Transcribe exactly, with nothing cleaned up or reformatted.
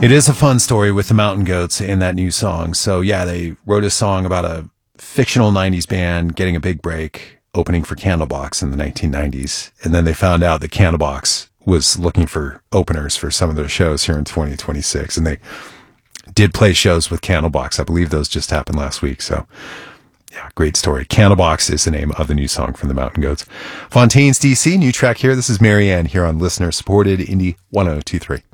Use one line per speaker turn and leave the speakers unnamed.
It is a fun story with the Mountain Goats in that new song. So yeah, they wrote a song about a fictional nineties band getting a big break, opening for Candlebox in the nineteen nineties. And then they found out that Candlebox was looking for openers for some of their shows here in twenty twenty-six. And they did play shows with Candlebox. I believe those just happened last week. So yeah, great story. Candlebox is the name of the new song from the Mountain Goats. Fontaine's D C, new track here. This is Marianne here on listener supported Indie one oh two three.